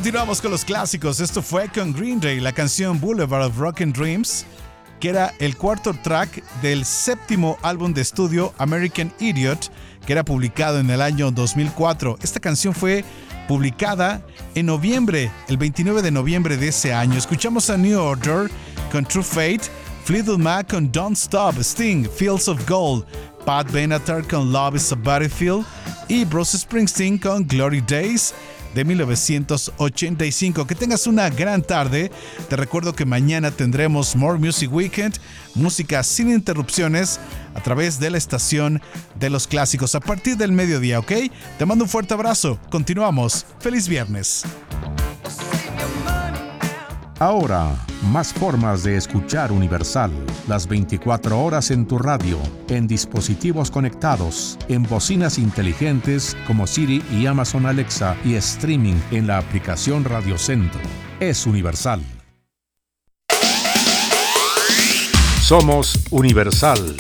Continuamos con los clásicos. Esto fue con Green Day, la canción Boulevard of Broken Dreams, que era el cuarto track del séptimo álbum de estudio American Idiot, que era publicado en el año 2004. Esta canción fue publicada en noviembre, el 29 de noviembre de ese año. Escuchamos a New Order con True Fate, Fleetwood Mac con Don't Stop, Sting, Fields of Gold, Pat Benatar con Love is a Battlefield y Bruce Springsteen con Glory Days de 1985. Que tengas una gran tarde. Te recuerdo que mañana tendremos More Music Weekend, música sin interrupciones a través de la estación de los clásicos a partir del mediodía, ¿ok? Te mando un fuerte abrazo. Continuamos. ¡Feliz viernes! Ahora, más formas de escuchar Universal. Las 24 horas en tu radio, en dispositivos conectados, en bocinas inteligentes como Siri y Amazon Alexa y streaming en la aplicación Radio Centro. Es Universal. Somos Universal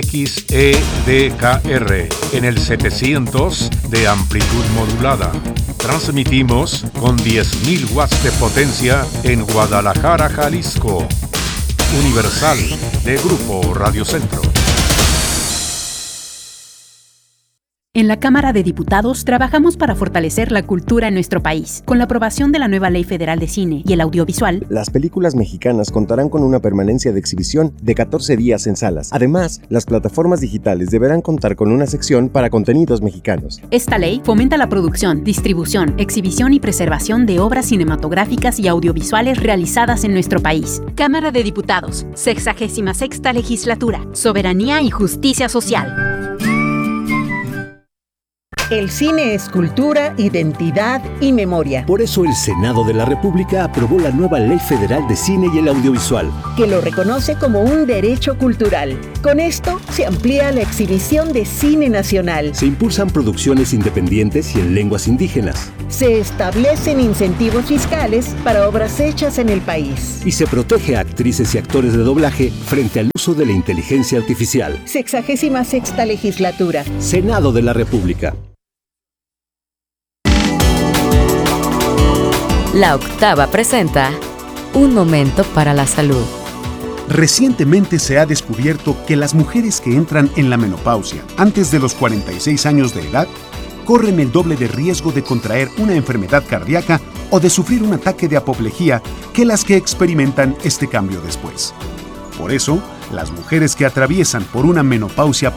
XEDKR en el 700 de amplitud modulada. Transmitimos con 10.000 watts de potencia en Guadalajara, Jalisco. Universal de Grupo Radio Centro. En la Cámara de Diputados trabajamos para fortalecer la cultura en nuestro país. Con la aprobación de la nueva Ley Federal de Cine y el Audiovisual, las películas mexicanas contarán con una permanencia de exhibición de 14 días en salas. Además, las plataformas digitales deberán contar con una sección para contenidos mexicanos. Esta ley fomenta la producción, distribución, exhibición y preservación de obras cinematográficas y audiovisuales realizadas en nuestro país. Cámara de Diputados, 66ª Legislatura, Soberanía y Justicia Social. El cine es cultura, identidad y memoria. Por eso el Senado de la República aprobó la nueva Ley Federal de Cine y el Audiovisual, que lo reconoce como un derecho cultural. Con esto se amplía la exhibición de cine nacional. Se impulsan producciones independientes y en lenguas indígenas. Se establecen incentivos fiscales para obras hechas en el país. Y se protege a actrices y actores de doblaje frente al uso de la inteligencia artificial. 66ª Legislatura. Senado de la República. La Octava presenta Un Momento para la Salud. Recientemente se ha descubierto que las mujeres que entran en la menopausia antes de los 46 años de edad corren el doble de riesgo de contraer una enfermedad cardíaca o de sufrir un ataque de apoplejía que las que experimentan este cambio después. Por eso, las mujeres que atraviesan por una menopausia